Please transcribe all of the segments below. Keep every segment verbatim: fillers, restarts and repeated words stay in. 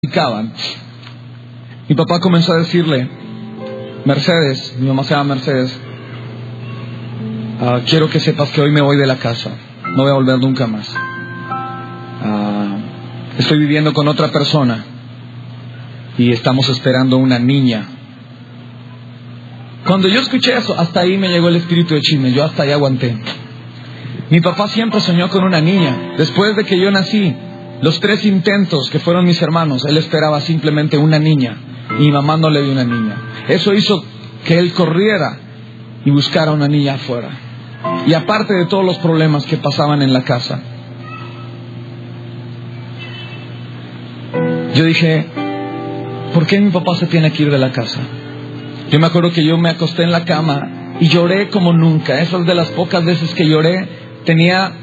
platicaban, mi papá comenzó a decirle: Mercedes, mi mamá se llama Mercedes, uh, quiero que sepas que hoy me voy de la casa, no voy a volver nunca más. Uh, estoy viviendo con otra persona y estamos esperando una niña. Cuando yo escuché eso, hasta ahí me llegó el espíritu de chisme, yo hasta ahí aguanté. Mi papá siempre soñó con una niña. Después de que yo nací, los tres intentos que fueron mis hermanos, él esperaba simplemente una niña y mi mamá no le dio una niña. Eso hizo que él corriera y buscara una niña afuera. Y aparte de todos los problemas que pasaban en la casa, yo dije: ¿por qué mi papá se tiene que ir de la casa? Yo me acuerdo que yo me acosté en la cama y lloré como nunca. Esas de las pocas veces que lloré. Tenía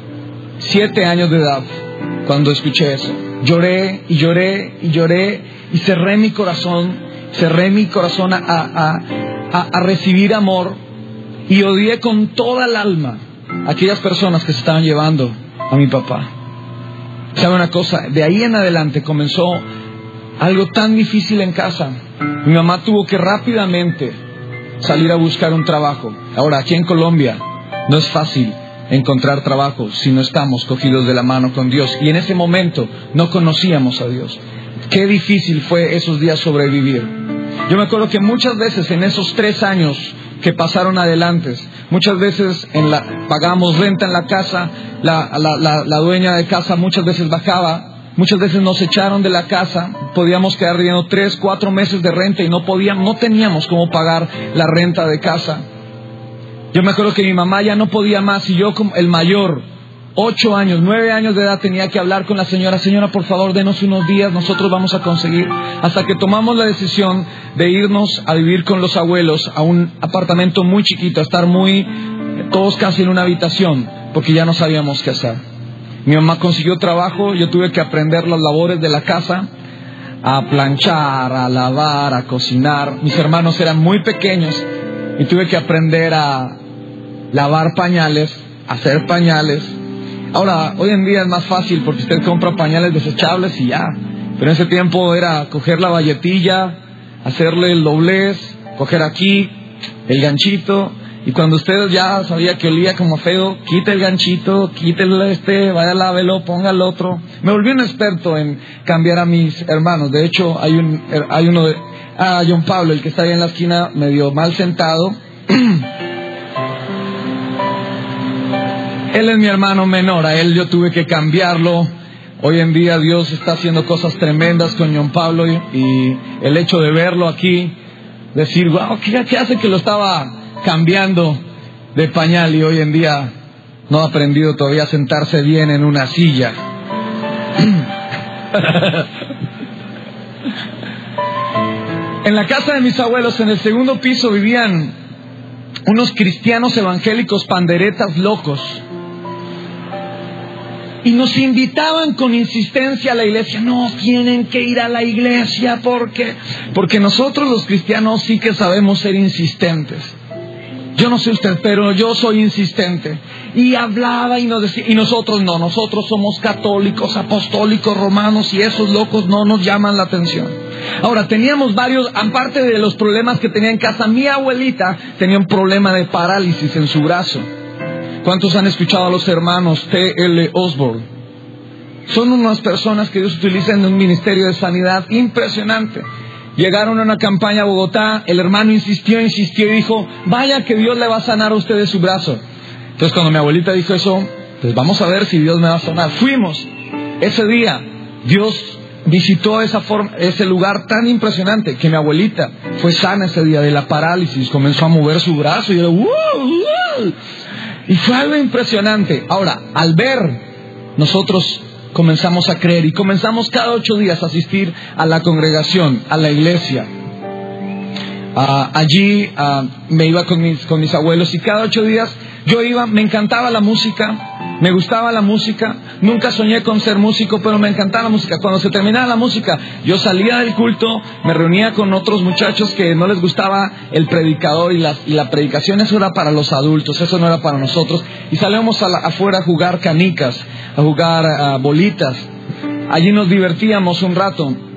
siete años de edad cuando escuché eso. Lloré y lloré y lloré y cerré mi corazón, cerré mi corazón a, a, a, a recibir amor, y odié con toda el alma a aquellas personas que se estaban llevando a mi papá. ¿Sabe una cosa? De ahí en adelante comenzó algo tan difícil en casa. Mi mamá tuvo que rápidamente salir a buscar un trabajo. Ahora, aquí en Colombia no es fácil encontrar trabajo si no estamos cogidos de la mano con Dios. Y en ese momento no conocíamos a Dios. Qué difícil fue esos días sobrevivir. Yo me acuerdo que muchas veces en esos tres años que pasaron adelante, muchas veces en la, pagábamos renta en la casa, la, la, la, la dueña de casa muchas veces bajaba, muchas veces nos echaron de la casa, podíamos quedar debiendo tres, cuatro meses de renta y no podíamos, no teníamos cómo pagar la renta de casa. Yo me acuerdo que mi mamá ya no podía más y yo, como el mayor, ocho años, nueve años de edad, tenía que hablar con la señora: señora, por favor, denos unos días, nosotros vamos a conseguir. Hasta que tomamos la decisión de irnos a vivir con los abuelos a un apartamento muy chiquito, a estar muy, todos casi en una habitación, porque ya no sabíamos qué hacer. Mi mamá consiguió trabajo, yo tuve que aprender las labores de la casa, a planchar, a lavar, a cocinar. Mis hermanos eran muy pequeños y tuve que aprender a lavar pañales, hacer pañales. Ahora, hoy en día es más fácil porque usted compra pañales desechables y ya. Pero en ese tiempo era coger la valletilla, hacerle el doblez, coger aquí el ganchito. Y cuando usted ya sabía que olía como feo, quite el ganchito, quite el este, vaya, lávelo, ponga el otro. Me volví un experto en cambiar a mis hermanos. De hecho, hay un hay uno de... Ah, John Pablo, el que está ahí en la esquina, medio mal sentado. Él es mi hermano menor, a él yo tuve que cambiarlo. Hoy en día Dios está haciendo cosas tremendas con John Pablo, y, y el hecho de verlo aquí, decir: wow, ¿qué, qué hace que lo estaba cambiando de pañal? Y hoy en día no ha aprendido todavía a sentarse bien en una silla. En la casa de mis abuelos, en el segundo piso, vivían unos cristianos evangélicos panderetas locos. Y nos invitaban con insistencia a la iglesia. No, tienen que ir a la iglesia porque, porque nosotros los cristianos sí que sabemos ser insistentes. Yo no sé usted, pero yo soy insistente. Y hablaba y nos decía, y nosotros no, nosotros somos católicos, apostólicos, romanos, y esos locos no nos llaman la atención. Ahora, teníamos varios, aparte de los problemas que tenía en casa, mi abuelita tenía un problema de parálisis en su brazo. ¿Cuántos han escuchado a los hermanos T L Osborne? Son unas personas que Dios utiliza en un ministerio de sanidad impresionante. Llegaron a una campaña a Bogotá, el hermano insistió, insistió y dijo: vaya que Dios le va a sanar a usted de su brazo. Entonces, cuando mi abuelita dijo eso, pues vamos a ver si Dios me va a sanar. Fuimos. Ese día, Dios visitó esa forma, ese lugar tan impresionante que mi abuelita fue sana ese día de la parálisis, comenzó a mover su brazo y yo, ¡wow! ¡wow! Y fue algo impresionante. Ahora, al ver, nosotros comenzamos a creer y comenzamos cada ocho días a asistir a la congregación, a la iglesia. Uh, allí uh, me iba con mis, con mis abuelos y cada ocho días yo iba, me encantaba la música, me gustaba la música, nunca soñé con ser músico, pero me encantaba la música. Cuando se terminaba la música, yo salía del culto, me reunía con otros muchachos que no les gustaba el predicador y la, y la predicación, eso era para los adultos, eso no era para nosotros, y salíamos a la, afuera a jugar canicas, a jugar uh, bolitas. Allí nos divertíamos un rato.